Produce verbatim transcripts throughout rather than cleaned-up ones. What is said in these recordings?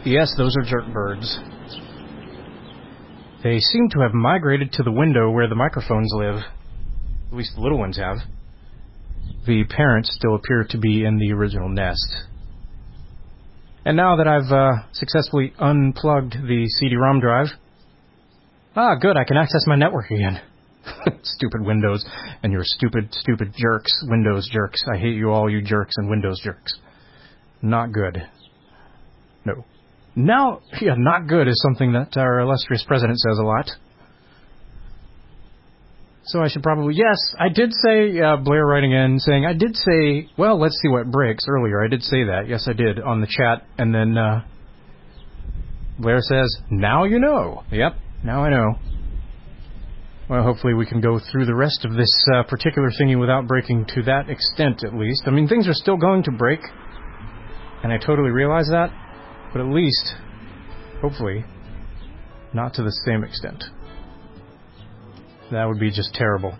Yes, those are jerk birds. They seem to have migrated to the window where the microphones live. At least the little ones have. The parents still appear to be in the original nest. And now that I've uh, successfully unplugged the C D ROM drive, ah, good, I can access my network again. Stupid Windows and your stupid, stupid jerks, Windows jerks. I hate you all, you jerks and Windows jerks. Not good. No. Now, yeah, not good is something that our illustrious president says a lot. So I should probably, yes, I did say, uh, Blair writing in, saying, I did say, well, let's see what breaks earlier. I did say that. Yes, I did, on the chat. And then, uh, Blair says, now you know. Yep, now I know. Well, hopefully we can go through the rest of this uh, particular thingy without breaking to that extent, at least. I mean, things are still going to break, and I totally realize that, but at least, hopefully, not to the same extent. That would be just terrible.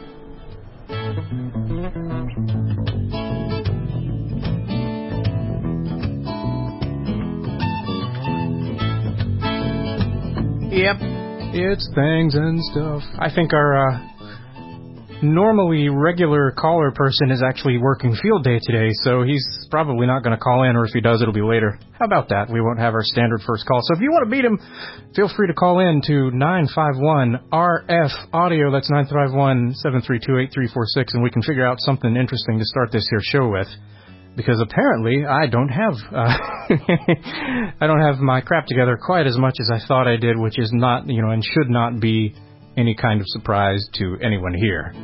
Yep. It's things and stuff. I think our uh, normally regular caller person is actually working field day today, so he's probably not going to call in, or if he does, it'll be later. How about that? We won't have our standard first call. So if you want to beat him, feel free to call in to nine five one R F audio. That's nine five one, seven three two, eight three four six, and we can figure out something interesting to start this here show with. Because apparently I don't have uh, I don't have my crap together quite as much as I thought I did, which is not, you know, and should not be any kind of surprise to anyone here.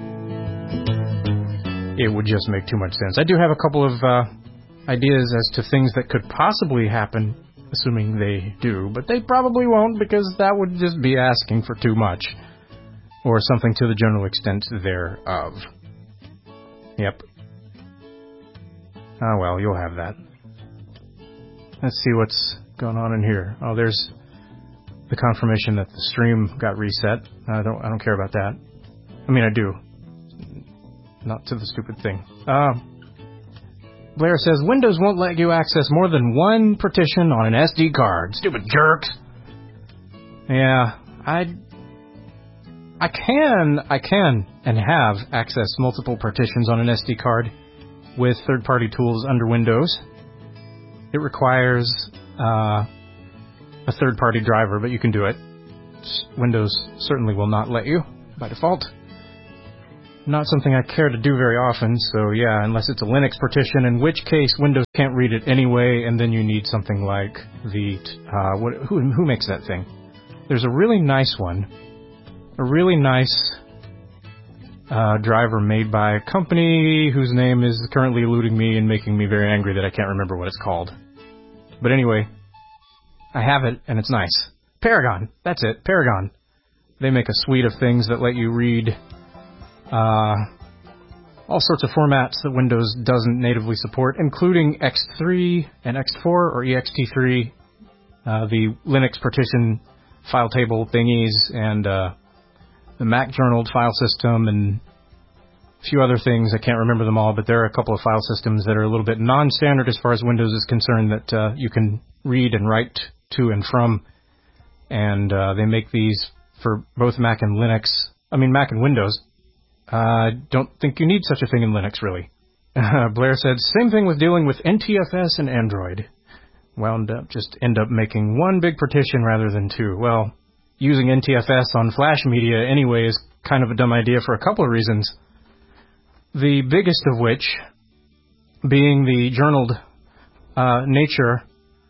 It would just make too much sense. I do have a couple of uh, ideas as to things that could possibly happen, assuming they do, but they probably won't, because that would just be asking for too much, or something to the general extent thereof. Yep. Oh, well, you'll have that. Let's see what's going on in here. Oh, there's the confirmation that the stream got reset. I don't I don't care about that. I mean, I do. Not to the stupid thing. Uh, Blair says, Windows won't let you access more than one partition on an S D card. Stupid jerks. Yeah, I... I can, I can, and have accessed multiple partitions on an S D card with third-party tools under Windows. It requires uh, a third-party driver, but you can do it. Windows certainly will not let you, by default. Not something I care to do very often, so yeah, unless it's a Linux partition, in which case Windows can't read it anyway, and then you need something like the... Uh, what, who, who makes that thing? There's a really nice one. A really nice... Uh, driver made by a company whose name is currently eluding me and making me very angry that I can't remember what it's called. But anyway, I have it, and it's nice. Paragon. That's it. Paragon. They make a suite of things that let you read uh, all sorts of formats that Windows doesn't natively support, including X three and X four or E X T three, uh, the Linux partition file table thingies, and... Uh, the Mac journaled file system, and a few other things. I can't remember them all, but there are a couple of file systems that are a little bit non-standard as far as Windows is concerned that uh, you can read and write to and from. And uh, they make these for both Mac and Linux. I mean, Mac and Windows. I uh, don't think you need such a thing in Linux, really. Uh, Blair said, same thing with dealing with N T F S and Android. Wound up, just end up making one big partition rather than two. Well... Using N T F S on Flash Media anyway is kind of a dumb idea for a couple of reasons. The biggest of which being the journaled uh, nature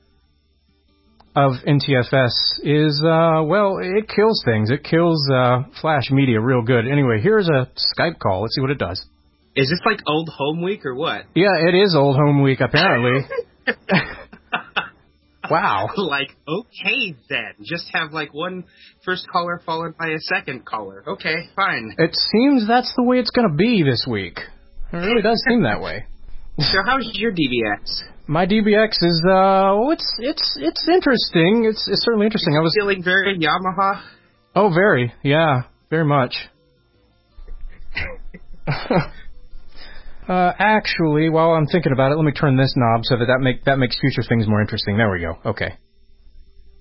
of N T F S is, uh, well, it kills things. It kills uh, Flash Media real good. Anyway, here's a Skype call. Let's see what it does. Is this like Old Home Week or what? Yeah, it is Old Home Week, apparently. Wow. Like, okay, then. Just have, like, one first caller followed by a second caller. Okay, fine. It seems that's the way it's going to be this week. It really does seem that way. So how's your D B X? My D B X is, uh, well, it's, it's, it's interesting. It's, it's certainly interesting. I was feeling very Yamaha? Oh, very. Yeah, very much. Uh, actually, while I'm thinking about it, let me turn this knob so that that, make, that makes future things more interesting. There we go. Okay.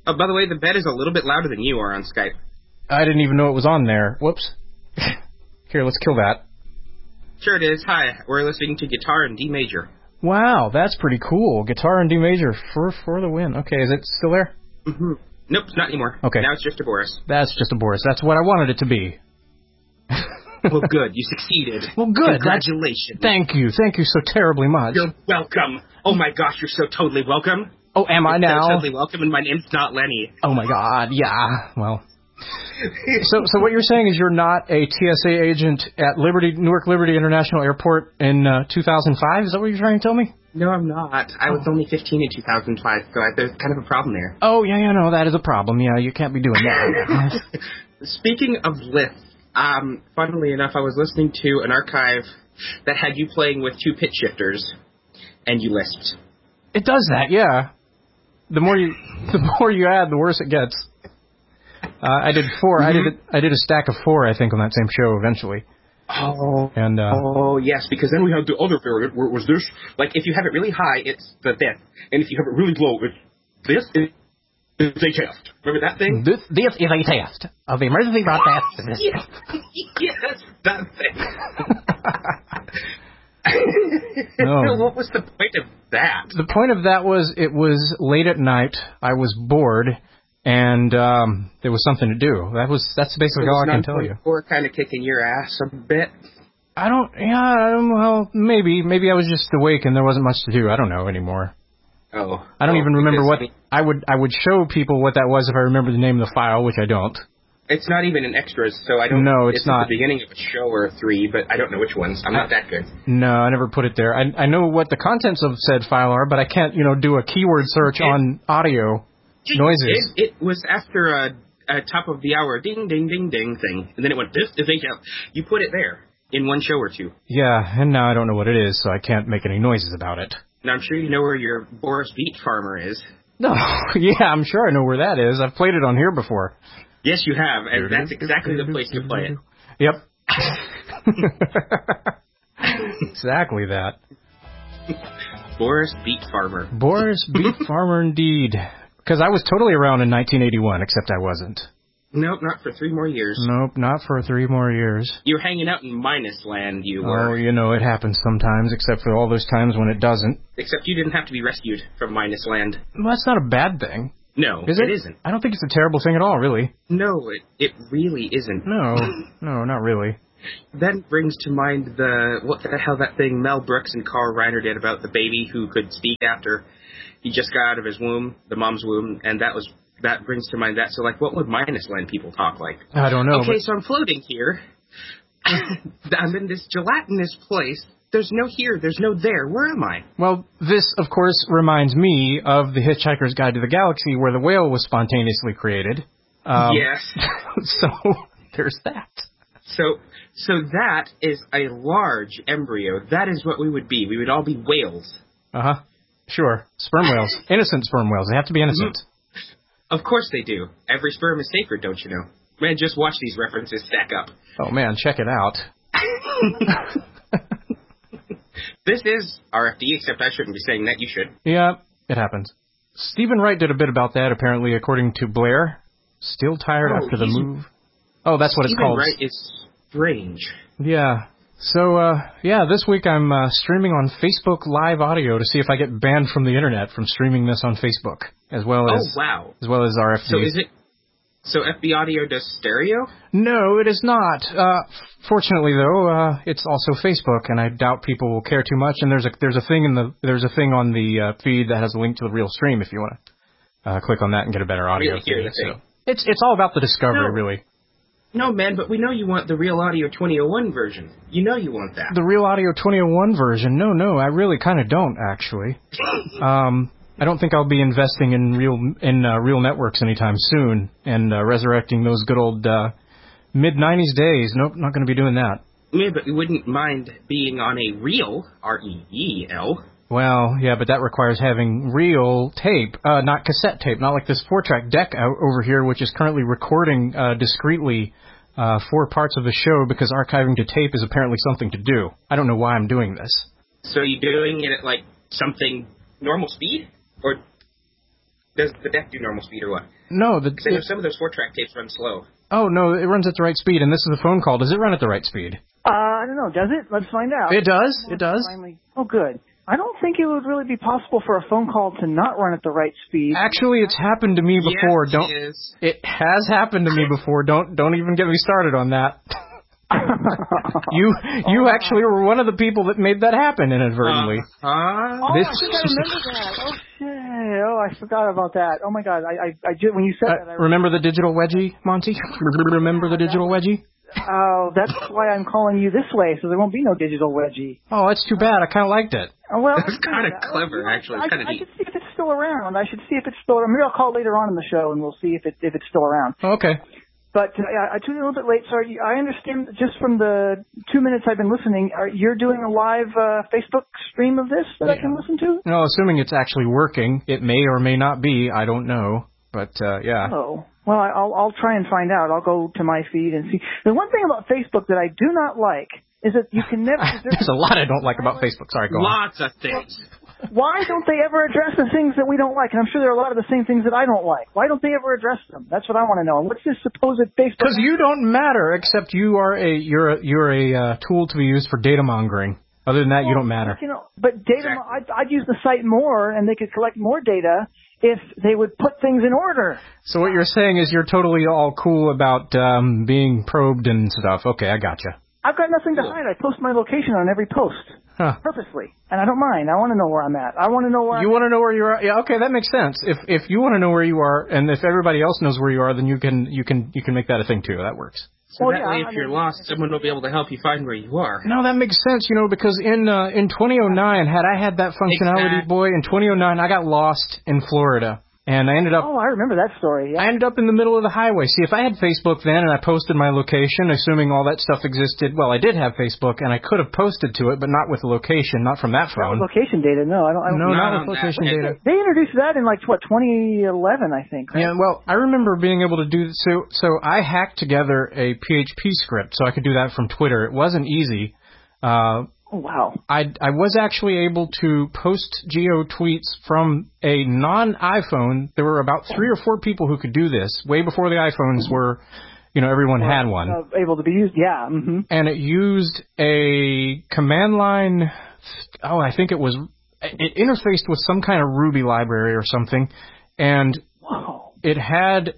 Oh, by the way, the bed is a little bit louder than you are on Skype. I didn't even know it was on there. Whoops. Here, let's kill that. Sure it is. Hi, we're listening to Guitar in D major. Wow, that's pretty cool. Guitar in D major for for the win. Okay, is it still there? Mm-hmm. Nope, not anymore. Okay. Now it's just a Boris. That's just a Boris. That's what I wanted it to be. Well, good. You succeeded. Well, good. Congratulations. That's, thank you. Thank you so terribly much. You're welcome. Oh, my gosh, you're so totally welcome. Oh, am I you're now? So totally welcome, and my name's not Lenny. Oh, my God. Yeah. Well. so, so what you're saying is you're not a T S A agent at Liberty, Newark Liberty International Airport in uh, two thousand five? Is that what you're trying to tell me? No, I'm not. I was oh. only fifteen in two thousand five, so I, there's kind of a problem there. Oh, yeah, yeah, no, that is a problem. Yeah, you can't be doing that. Speaking of lisps, um, funnily enough, I was listening to an archive that had you playing with two pitch shifters, and you lisped. It does that, yeah. The more you, the more you add, the worse it gets. Uh, I did four. Mm-hmm. I did. A, I did a stack of four, I think, on that same show eventually. Oh, and uh, oh yes, because then we had the other variant where it was this. Like, if you have it really high, it's the this, and if you have it really low, it's this. It's a test. Remember that thing? This, this is a test of the emergency broadcast. yes, yes, that thing. No. What was the point of that? The point of that was it was late at night. I was bored. And um, there was something to do. That was that's basically all I can tell you. Or kind of kicking your ass a bit. I don't. Yeah. Well, maybe. Maybe I was just awake and there wasn't much to do. I don't know anymore. Oh. I don't oh, even remember what I, mean, I would. I would show people what that was if I remember the name of the file, which I don't. It's not even in extras, so I don't. No, it's, it's not. It's the beginning of a show or three, but I don't know which ones. I'm not that good. No, I never put it there. I I know what the contents of said file are, but I can't, you know, do a keyword search on audio. Noises. It, it was after a, a top of the hour ding, ding, ding, ding thing. And then it went, this is a out. You put it there in one show or two. Yeah, and now I don't know what it is, so I can't make any noises about it. Now, I'm sure you know where your Boris Beat Farmer is. No, yeah, I'm sure I know where that is. I've played it on here before. Yes, you have, and that's exactly the place to play it. Yep. Exactly that. Boris Beat Farmer. Boris Beat Farmer, indeed. Because I was totally around in nineteen eighty-one, except I wasn't. Nope, not for three more years. Nope, not for three more years. You were hanging out in Minus Land, you were. Oh, you know, it happens sometimes, except for all those times when it doesn't. Except you didn't have to be rescued from Minus Land. Well, that's not a bad thing. No, Is it it isn't. I don't think it's a terrible thing at all, really. No, it, it really isn't. No, no, not really. That brings to mind the, what the hell that thing Mel Brooks and Carl Reiner did about the baby who could speak after he just got out of his womb, the mom's womb, and that was, that brings to mind that. So, like, what would Minus Land people talk like? I don't know. Okay, but... so I'm floating here. I'm in this gelatinous place. There's no here, there's no there. Where am I? Well, this, of course, reminds me of The Hitchhiker's Guide to the Galaxy, where the whale was spontaneously created. Um, yes. So, there's that. So, so that is a large embryo. That is what we would be. We would all be whales. Uh-huh. Sure. Sperm whales. Innocent sperm whales. They have to be innocent. Mm-hmm. Of course they do. Every sperm is sacred, don't you know? Man, just watch these references stack up. Oh, man, check it out. This is R F D, except I shouldn't be saying that. You should. Yeah, it happens. Stephen Wright did a bit about that, apparently, according to Blair. Still tired oh, after the move. Oh, that's what Stephen it's called. Wright is strange. Yeah. So, uh, yeah, this week I'm uh, streaming on Facebook Live Audio to see if I get banned from the internet from streaming this on Facebook, as well as oh wow, as well as R F D. So is it? So F B Audio does stereo? No, it is not. Uh, fortunately, though, uh, it's also Facebook, and I doubt people will care too much. And there's a there's a thing in the there's a thing on the uh, feed that has a link to the real stream if you want to uh, click on that and get a better audio really feed. So it's it's all about the discovery, no. really. No, man, but we know you want the Real Audio twenty oh one version. You know you want that. The Real Audio twenty oh one version? No, no, I really kind of don't, actually. um, I don't think I'll be investing in real in uh, real networks anytime soon and uh, resurrecting those good old uh, mid nineties days. Nope, not going to be doing that. Yeah, but we wouldn't mind being on a reel, R E E L. Well, yeah, but that requires having real tape, uh, not cassette tape, not like this four-track deck out over here, which is currently recording uh, discreetly uh, four parts of the show because archiving to tape is apparently something to do. I don't know why I'm doing this. So you're doing it at, like, something normal speed? Or Does the deck do normal speed or what? No, the Because I know some of those four-track tapes run slow. Oh, no, it runs at the right speed, and this is a phone call. Does it run at the right speed? Uh, I don't know. Does it? Let's find out. It does. It does. Finally. Oh, good. I don't think it would really be possible for a phone call to not run at the right speed. Actually, it's happened to me before. Yes, don't. It is. It has happened to me before. Don't don't even get me started on that. you you oh, actually were one of the people that made that happen inadvertently. Uh, uh, oh, this I think I remember that. Oh shit! Oh, I forgot about that. Oh my god! I I, I did when you said uh, that. I remember the digital wedgie, Monty? Remember the digital wedgie? Oh, that's why I'm calling you this way, so there won't be no digital wedgie. Oh, that's too bad. I kind of liked it. Oh, well, that's kind of clever, you know, actually. I, It's kind of I neat. should see if it's still around. I should see if it's still around. Maybe I'll call later on in the show, and we'll see if it if it's still around. Oh, okay. But uh, I tuned in a little bit late, so you, I understand just from the two minutes I've been listening, are, you're doing a live uh, Facebook stream of this that yeah. I can listen to? No, assuming it's actually working. It may or may not be. I don't know. But, uh, yeah. Oh. Well, I- I'll I'll try and find out. I'll go to my feed and see. The one thing about Facebook that I do not like is that you can never... There's a lot I don't like about Facebook. Sorry, go on. Lots of things. Why don't they ever address the things that we don't like? And I'm sure there are a lot of the same things that I don't like. Why don't they ever address them? That's what I want to know. And what's this supposed Facebook... Because you don't matter, except you are a you're a, you're a uh, tool to be used for data mongering. Other than that, well, you don't matter. You know, but data, exactly. I'd, I'd use the site more, and they could collect more data if they would put things in order. So what you're saying is you're totally all cool about um, being probed and stuff. Okay, I gotcha. I've got nothing to hide. I post my location on every post. Huh. Purposely. And I don't mind. I want to know where I'm at. I want to know where You I'm want to know where you are? Yeah, okay, that makes sense. If if you want to know where you are, and if everybody else knows where you are, then you can you can you can make that a thing too. That works. So well, that yeah, way, if I you're mean, lost, someone will be able to help you find where you are. No, that makes sense, you know, because in uh, in twenty oh nine, had I had that functionality, exactly. boy, in twenty oh nine, I got lost in Florida. And I ended up... Oh, I remember that story, yeah. I ended up in the middle of the highway. See, if I had Facebook then and I posted my location, assuming all that stuff existed, well, I did have Facebook, and I could have posted to it, but not with the location, not from that phone. Not with location data, no. I don't, I don't no, not not with location data. They introduced that in, like, what, twenty eleven, I think. Right? Yeah, well, I remember being able to do... So, so I hacked together a P H P script so I could do that from Twitter. It wasn't easy. Uh... Oh, wow. I, I was actually able to post geo tweets from a non-iPhone. There were about three or four people who could do this, way before the iPhones were, you know, everyone well, had one. Uh, able to be used, yeah. Mm-hmm. And it used a command line, oh, I think it was, it interfaced with some kind of Ruby library or something, and wow. it had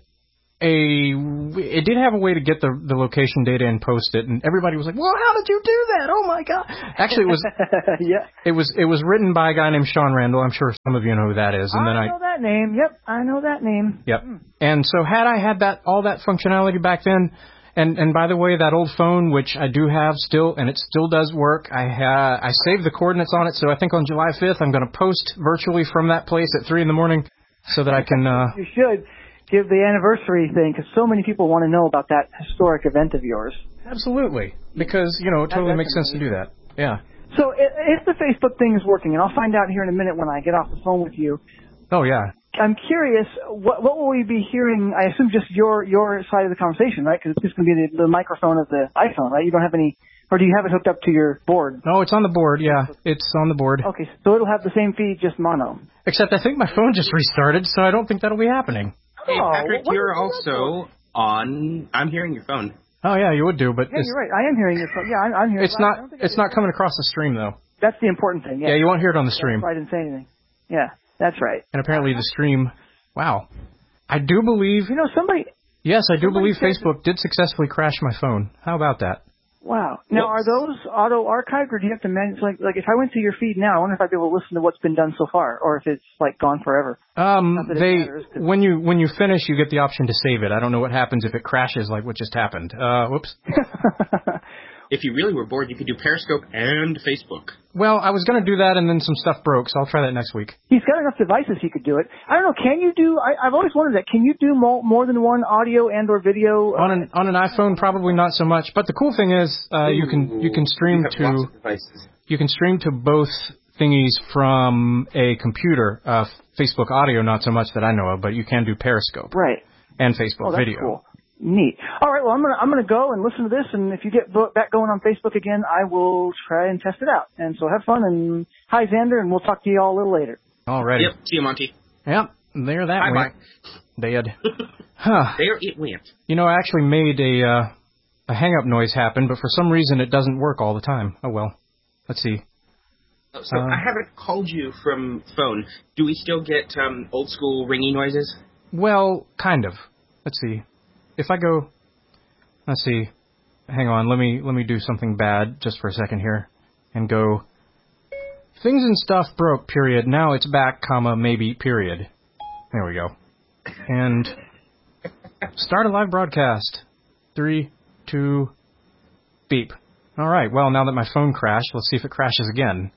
a, it did have a way to get the the location data and post it, and everybody was like, "Well, how did you do that? Oh my god!" Actually, it was yeah, it was it was written by a guy named Sean Randall. I'm sure some of you know who that is. And I then I know that name. Yep, I know that name. Yep. And so had I had that all that functionality back then, and and by the way, that old phone, which I do have still, and it still does work. I ha- I saved the coordinates on it, so I think on July fifth I'm going to post virtually from that place at three in the morning, so that I can. Uh, you should. Give the anniversary thing, because so many people want to know about that historic event of yours. Absolutely, because, you know, it totally makes sense to do that. Yeah. So if the Facebook thing is working, and I'll find out here in a minute when I get off the phone with you. Oh, yeah. I'm curious, what, what will we be hearing? I assume just your your side of the conversation, right? Because it's just going to be the, the microphone of the iPhone, right? You don't have any, or do you have it hooked up to your board? Oh, it's on the board, yeah. It's on the board. Okay, so it'll have the same feed, just mono. Except I think my phone just restarted, so I don't think that'll be happening. Hey, Patrick, oh, you're also on... I'm hearing your phone. Oh, yeah, you would do, but... Yeah, you're right. I am hearing your phone. Yeah, I'm, I'm hearing It's not It's not coming across the stream, though. That's the important thing, yeah. Yeah, you won't hear it on the stream. I didn't say anything. Yeah, that's right. And apparently the stream... Wow. I do believe... You know, somebody... Yes, I do believe said, Facebook did successfully crash my phone. How about that? Wow. Now, are those auto-archived, or do you have to manage... Like, like, if I went to your feed now, I wonder if I'd be able to listen to what's been done so far, or if it's, like, gone forever. Um, they... When you when you finish, you get the option to save it. I don't know what happens if it crashes like what just happened. Uh, whoops. If you really were bored, you could do Periscope and Facebook. Well, I was going to do that, and then some stuff broke, so I'll try that next week. He's got enough devices he could do it. I don't know, can you do... I, I've always wondered that. Can you do more, more than one audio and or video? On an on an iPhone, probably not so much. But the cool thing is, uh, you can you can stream you to you can stream to both thingies from a computer. Uh, Facebook audio, not so much that I know of, but you can do Periscope. Right. And Facebook oh, that's video. Cool. Neat. All right, well, I'm gonna I'm gonna go and listen to this, and if you get back going on Facebook again, I will try and test it out. And so have fun, and hi, Xander, and we'll talk to you all a little later. All righty. Yep. See you, Monty. Yep. There that Bye went. bye. Dead. Huh. There it went. You know, I actually made a uh, a hang-up noise happen, but for some reason it doesn't work all the time. Oh well. Let's see. Oh, so Uh, I haven't called you from phone. Do we still get um, old school ringy noises? Well, kind of. Let's see. If I go, let's see. Hang on. Let me let me do something bad just for a second here, and go. Things and stuff broke. Period. Now it's back. Comma maybe. Period. There we go. And start a live broadcast. Three, two, beep. All right. Well, now that my phone crashed, let's see if it crashes again.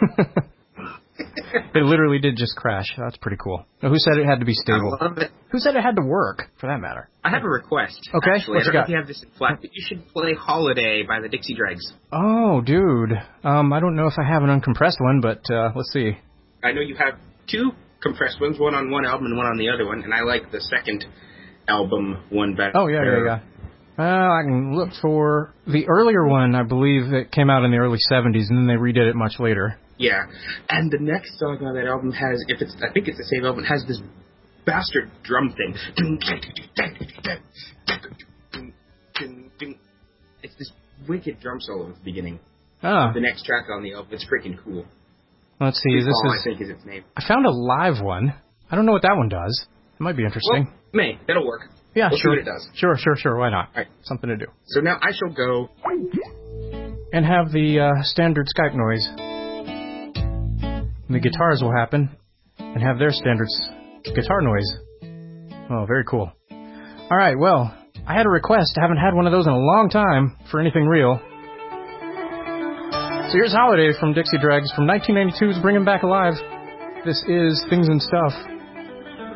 It literally did just crash. That's pretty cool. Now, who said it had to be stable? I love it. Who said it had to work, for that matter? I have a request. Okay, Actually, what I you don't know got? if you have this in flat, but you should play Holiday by the Dixie Dregs. Oh, dude. Um, I don't know if I have an uncompressed one, but uh, let's see. I know you have two compressed ones, one on one album and one on the other one, and I like the second album one better. Oh, yeah, yeah, yeah. Well, I can look for the earlier one. I believe it came out in the early seventies, and then they redid it much later. Yeah, and the next song on that album has, if it's, I think it's the same album, has this bastard drum thing. It's this wicked drum solo at the beginning. Ah, The next track on the album, it's freaking cool. let's see. This Fall, is. I think is its name. I found a live one. I don't know what that one does. It might be interesting. Well, May, that'll work. yeah, We'll sure. see what it does. Sure, sure, sure. Why not? All right. Something to do. So now I shall go. And have the uh, standard Skype noise. And the guitars will happen and have their standard s- guitar noise. Oh, very cool. All right, well, I had a request. I haven't had one of those in a long time for anything real. So here's Holiday from Dixie Dregs from nineteen ninety-two's Bring 'Em Back Alive. This is Things and Stuff.